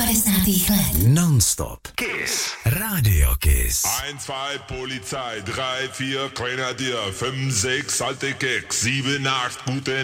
90. let. Non-stop. Kiss. Radio Kiss. 1, 2, Polizei, 3, 4, Grenadier, 5, 6, alte Keks, 7, 8, gute